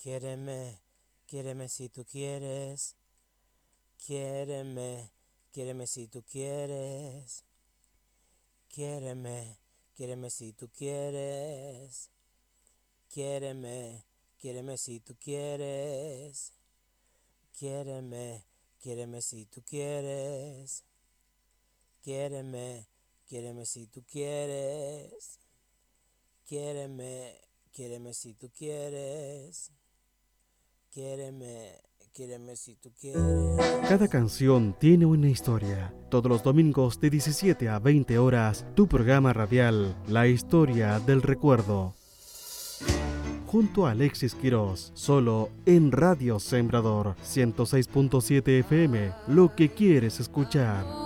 Quiéreme, quiéreme si tú quieres. Quiéreme, quiéreme si tú quieres. Quiéreme, quiéreme si tú quieres. Quiéreme, quiéreme si tú quieres. Quiéreme, quiéreme si tú quieres. Quiéreme, quiéreme si tú quieres. Quiéreme, quiéreme si tú quieres. Quiéreme, quiéreme si tú quieres. Cada canción tiene una historia. Todos los domingos de 17 a 20 horas, tu programa radial, La Historia del Recuerdo. Junto a Alexis Quirós, solo en Radio Sembrador 106.7 FM, lo que quieres escuchar.